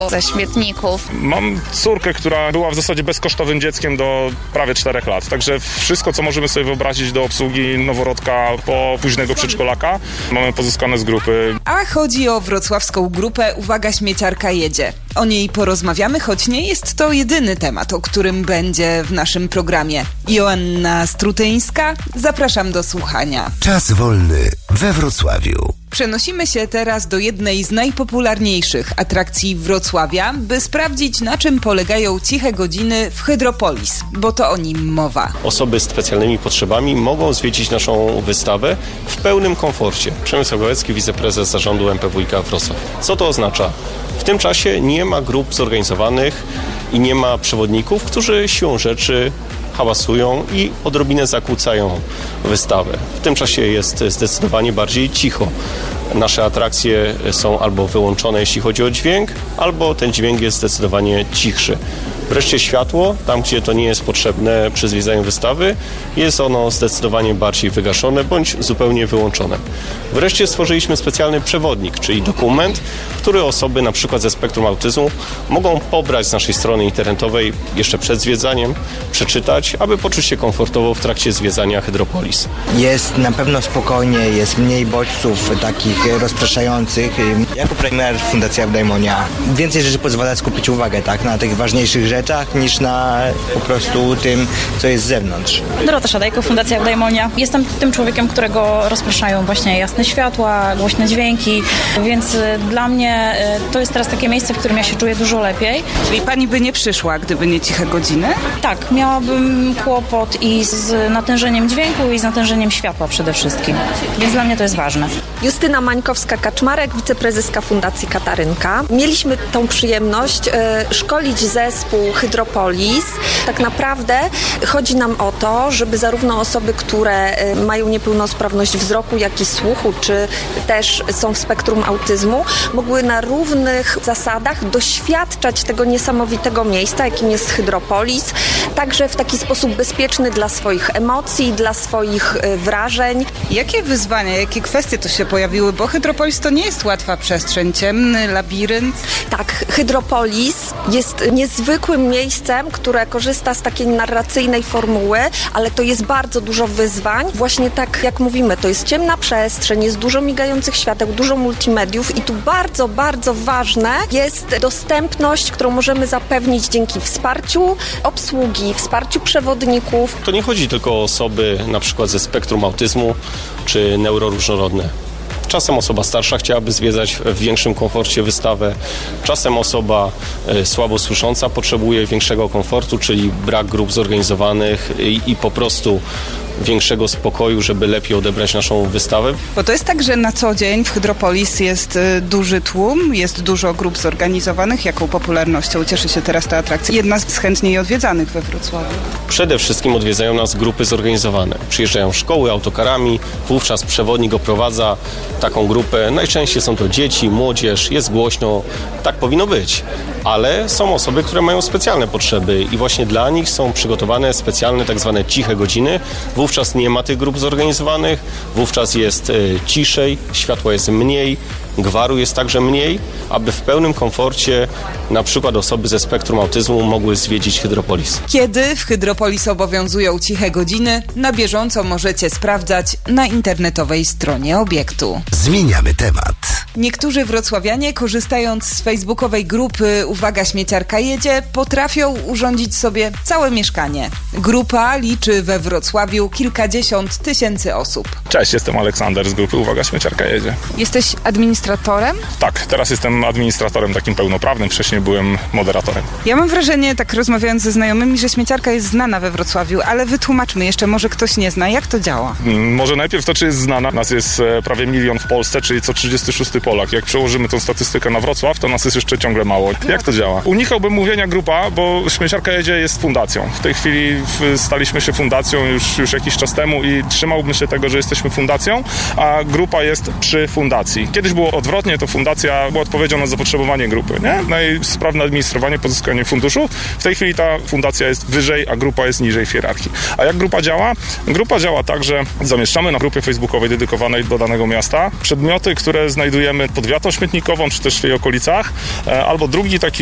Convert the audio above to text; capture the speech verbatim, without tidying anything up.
ze śmietników. Mam córkę, która była w zasadzie bezkosztowym dzieckiem do prawie czterech lat, także wszystko, co możemy sobie wyobrazić do obsługi noworodka po późnego przedszkolaka, mamy pozyskane z grupy. A chodzi o wrocławską grupę Uwaga, śmieciarka jedzie. O niej porozmawiamy, choć nie jest to jedyny temat, o którym będzie w naszym programie. Joanna Strutyńska, zapraszam do słuchania. Czas wolny we Wrocławiu. Przenosimy się teraz do jednej z najpopularniejszych atrakcji Wrocławia, by sprawdzić, na czym polegają ciche godziny w Hydropolis, bo to o nim mowa. Osoby z specjalnymi potrzebami mogą zwiedzić naszą wystawę w pełnym komforcie. Przemysław Gałecki, wiceprezes zarządu M P W iK Wrocław. Co to oznacza? W tym czasie nie ma grup zorganizowanych i nie ma przewodników, którzy siłą rzeczy hałasują i odrobinę zakłócają wystawę. W tym czasie jest zdecydowanie bardziej cicho. Nasze atrakcje są albo wyłączone, jeśli chodzi o dźwięk, albo ten dźwięk jest zdecydowanie cichszy. Wreszcie światło, tam gdzie to nie jest potrzebne przy zwiedzaniu wystawy, jest ono zdecydowanie bardziej wygaszone bądź zupełnie wyłączone. Wreszcie stworzyliśmy specjalny przewodnik, czyli dokument, który osoby na przykład ze spektrum autyzmu mogą pobrać z naszej strony internetowej jeszcze przed zwiedzaniem, przeczytać, aby poczuć się komfortowo w trakcie zwiedzania Hydropolis. Jest na pewno spokojnie, jest mniej bodźców takich rozpraszających. Jako premier Fundacja Eudaimonia więcej rzeczy pozwala skupić uwagę tak, na tych ważniejszych rzeczach niż na po prostu tym, co jest z zewnątrz. Dorota Szadajko, Fundacja Eudaimonia. Jestem tym człowiekiem, którego rozpraszają właśnie jasne światła, głośne dźwięki, więc dla mnie to jest teraz takie miejsce, w którym ja się czuję dużo lepiej. Czyli pani by nie przyszła, gdyby nie ciche godziny? Tak, miałabym kłopot i z natężeniem dźwięku, i z natężeniem światła przede wszystkim, więc dla mnie to jest ważne. Justyna Mańkowska-Kaczmarek, wiceprezeska Fundacji Katarynka. Mieliśmy tą przyjemność e, szkolić zespół Hydropolis. Tak naprawdę chodzi nam o to, żeby zarówno osoby, które e, mają niepełnosprawność wzroku, jak i słuchu, czy też są w spektrum autyzmu, mogły na równych zasadach doświadczać tego niesamowitego miejsca, jakim jest Hydropolis, także w taki sposób bezpieczny dla swoich emocji, dla swoich e, wrażeń. Jakie wyzwania, jakie kwestie to się pojawiły? Bo Hydropolis to nie jest łatwa przestrzeń, ciemny labirynt. Tak, Hydropolis jest niezwykłym miejscem, które korzysta z takiej narracyjnej formuły, ale to jest bardzo dużo wyzwań. Właśnie tak jak mówimy, to jest ciemna przestrzeń, jest dużo migających świateł, dużo multimediów i tu bardzo, bardzo ważne jest dostępność, którą możemy zapewnić dzięki wsparciu obsługi, wsparciu przewodników. To nie chodzi tylko o osoby na przykład ze spektrum autyzmu czy neuroróżnorodne. Czasem osoba starsza chciałaby zwiedzać w większym komforcie wystawę. Czasem osoba y, słabo słysząca potrzebuje większego komfortu, czyli brak grup zorganizowanych i, i po prostu większego spokoju, żeby lepiej odebrać naszą wystawę. Bo to jest tak, że na co dzień w Hydropolis jest y, duży tłum, jest dużo grup zorganizowanych. Jaką popularnością cieszy się teraz ta atrakcja? Jedna z chętniej odwiedzanych we Wrocławiu. Przede wszystkim odwiedzają nas grupy zorganizowane. Przyjeżdżają szkoły autokarami, wówczas przewodnik oprowadza taką grupę. Najczęściej są to dzieci, młodzież, jest głośno. Tak powinno być. Ale są osoby, które mają specjalne potrzeby i właśnie dla nich są przygotowane specjalne tak zwane ciche godziny. Wówczas nie ma tych grup zorganizowanych, wówczas jest y, ciszej, światła jest mniej, gwaru jest także mniej, aby w pełnym komforcie na przykład osoby ze spektrum autyzmu mogły zwiedzić Hydropolis. Kiedy w Hydropolis obowiązują ciche godziny, na bieżąco możecie sprawdzać na internetowej stronie obiektu. Zmieniamy temat. Niektórzy wrocławianie, korzystając z facebookowej grupy Uwaga, śmieciarka jedzie, potrafią urządzić sobie całe mieszkanie. Grupa liczy we Wrocławiu kilkadziesiąt tysięcy osób. Cześć, jestem Aleksander z grupy Uwaga, śmieciarka jedzie. Jesteś administratorem? Tak, teraz jestem administratorem takim pełnoprawnym, wcześniej byłem moderatorem. Ja mam wrażenie, tak rozmawiając ze znajomymi, że śmieciarka jest znana we Wrocławiu, ale wytłumaczmy jeszcze, może ktoś nie zna, jak to działa? Może najpierw to, czy jest znana. Nas jest prawie milion w Polsce, czyli co trzydziesty szósty Polak. Jak przełożymy tą statystykę na Wrocław, to nas jest jeszcze ciągle mało. Jak to działa? Unikałbym mówienia grupa, bo Śmieciarka jedzie jest fundacją. W tej chwili staliśmy się fundacją już, już jakiś czas temu i trzymałbym się tego, że jesteśmy fundacją, a grupa jest przy fundacji. Kiedyś było odwrotnie, to fundacja była odpowiedzią na zapotrzebowanie grupy, nie? Na jej sprawne administrowanie, pozyskanie funduszów. W tej chwili ta fundacja jest wyżej, a grupa jest niżej w hierarchii. A jak grupa działa? Grupa działa tak, że zamieszczamy na grupie facebookowej dedykowanej do danego miasta przedmioty, które znajdujemy instalujemy pod wiatą śmietnikową, czy też w jej okolicach. Albo drugi taki